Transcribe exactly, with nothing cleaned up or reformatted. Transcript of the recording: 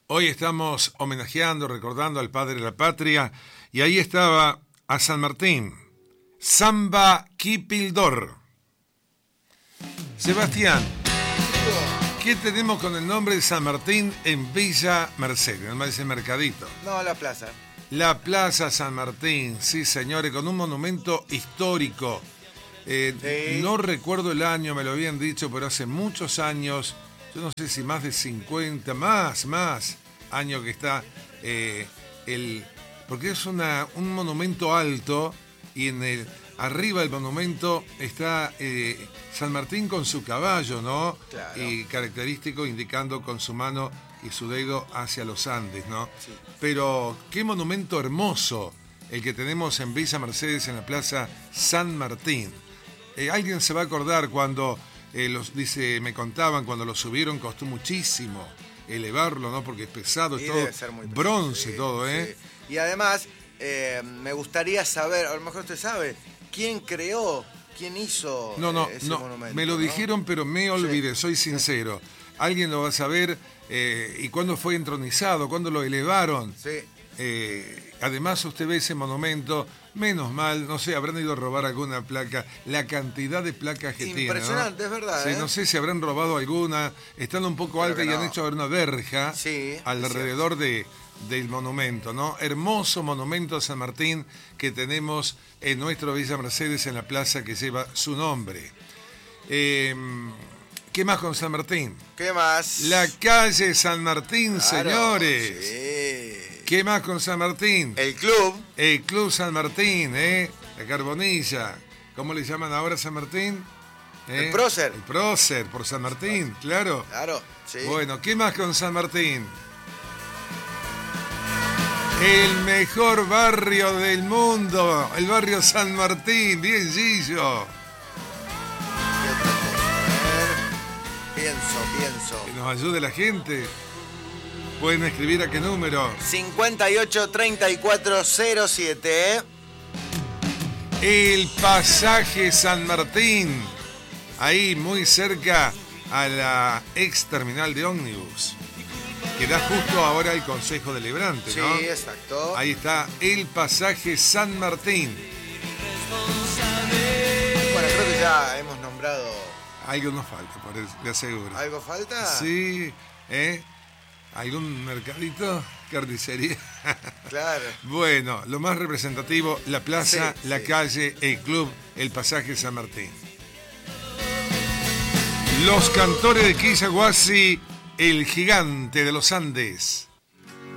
Hoy estamos homenajeando, recordando al padre de la patria, y ahí estaba a San Martín, Samba Kipildor. Sebastián, ¿qué tenemos con el nombre de San Martín en Villa Mercedes? No me dice Mercadito. No, la plaza. La Plaza San Martín, sí señores, con un monumento histórico. Eh, Sí. No recuerdo el año, me lo habían dicho, pero hace muchos años, yo no sé si más de cincuenta, más, más años que está eh, el... Porque es una, un monumento alto y en el arriba del monumento está eh, San Martín con su caballo, ¿no? Claro. Y característico indicando con su mano y su dedo hacia los Andes, ¿no? Sí. Pero qué monumento hermoso el que tenemos en Villa Mercedes, en la Plaza San Martín. Eh, alguien se va a acordar cuando, eh, los dice, me contaban, cuando lo subieron costó muchísimo elevarlo, ¿no? Porque es pesado, es Y todo debe ser muy pesado, bronce, sí, todo, ¿eh? sí. Y además, eh, me gustaría saber, a lo mejor usted sabe, quién creó, quién hizo No, no, eh, ese no, monumento. me lo ¿no? dijeron, pero me olvidé, soy sincero. Alguien lo va a saber, eh, y cuándo fue entronizado, cuándo lo elevaron. Sí. Eh, además usted ve ese monumento, menos mal, no sé, habrán ido a robar alguna placa, la cantidad de placas que tiene, ¿no? Impresionante, es verdad, Sí, ¿eh? no sé si habrán robado alguna, estando un poco Creo alta que y han no. hecho una verja Sí, alrededor de, del monumento, ¿no? Hermoso monumento a San Martín que tenemos en nuestro Villa Mercedes, en la plaza que lleva su nombre. Eh, ¿Qué más con San Martín? ¿Qué más? La calle San Martín, Claro, señores. Sí. ¿Qué más con San Martín? El club. El Club San Martín, ¿eh? La Carbonilla. ¿Cómo le llaman ahora a San Martín? ¿Eh? El prócer. El prócer, por San Martín, claro. Claro, sí. Bueno, ¿qué más con San Martín? El mejor barrio del mundo, el barrio San Martín, bien Gillo. ¿Qué otra cosa? A ver. Pienso, pienso. Que nos ayude la gente. Pueden escribir a qué número. cincuenta y ocho treinta y cuatro cero siete. El pasaje San Martín, ahí muy cerca a la ex terminal de ómnibus, que da justo ahora el Consejo Deliberante, Sí, ¿no? exacto. Ahí está el pasaje San Martín. Bueno, creo que ya hemos nombrado. Algo nos falta, por eso, le aseguro. ¿Algo falta? Sí, ¿eh? ¿Algún mercadito? Carnicería. Claro. Bueno, lo más representativo, la plaza, Sí, la sí. calle, el club, el pasaje San Martín. Los cantores de Quillaguasi, el gigante de los Andes.